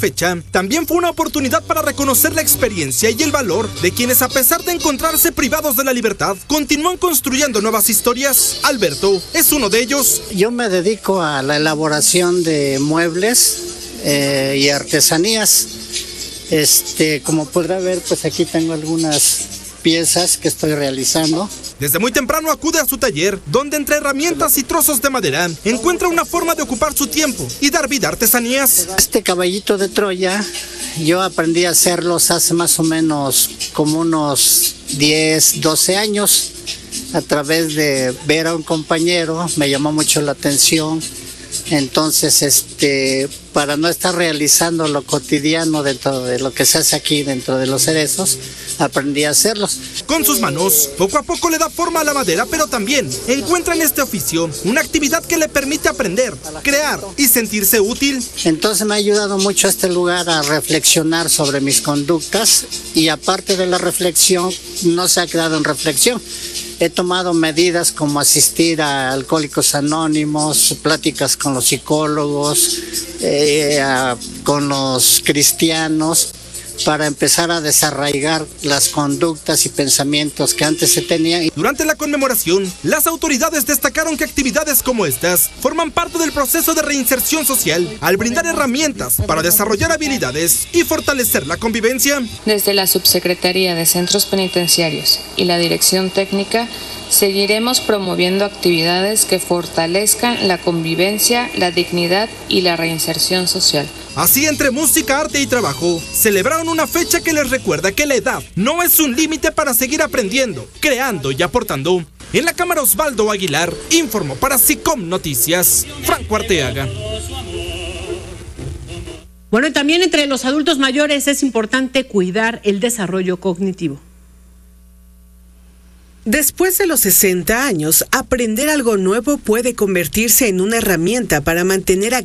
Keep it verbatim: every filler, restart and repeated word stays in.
fecha también fue una oportunidad para reconocer la experiencia y el valor de quienes, a pesar de encontrarse privados de la libertad, continúan construyendo nuevas historias. Alberto es uno de ellos. Yo me dedico a la elaboración de muebles eh, y artesanías. Este, como podrá ver, pues aquí tengo algunas piezas que estoy realizando. Desde muy temprano acude a su taller, donde entre herramientas y trozos de madera encuentra una forma de ocupar su tiempo y dar vida a artesanías. Este caballito de Troya, yo aprendí a hacerlos hace más o menos como unos diez, doce años, a través de ver a un compañero, me llamó mucho la atención. Entonces, este, para no estar realizando lo cotidiano dentro de lo que se hace aquí dentro de los cerezos, aprendí a hacerlos. Con sus manos, poco a poco le da forma a la madera, pero también encuentra en este oficio una actividad que le permite aprender, crear y sentirse útil. Entonces me ha ayudado mucho este lugar a reflexionar sobre mis conductas, y aparte de la reflexión, no se ha quedado en reflexión. He tomado medidas como asistir a Alcohólicos Anónimos, pláticas con los psicólogos, eh, a, con los cristianos, para empezar a desarraigar las conductas y pensamientos que antes se tenían. Durante la conmemoración, las autoridades destacaron que actividades como estas forman parte del proceso de reinserción social, al brindar herramientas para desarrollar habilidades y fortalecer la convivencia. Desde la Subsecretaría de Centros Penitenciarios y la Dirección Técnica, seguiremos promoviendo actividades que fortalezcan la convivencia, la dignidad y la reinserción social. Así, entre música, arte y trabajo, celebraron una fecha que les recuerda que la edad no es un límite para seguir aprendiendo, creando y aportando. En la cámara, Osvaldo Aguilar informó para SICOM Noticias, Franco Arteaga. Bueno, y también entre los adultos mayores es importante cuidar el desarrollo cognitivo. Después de los sesenta años, aprender algo nuevo puede convertirse en una herramienta para mantener activo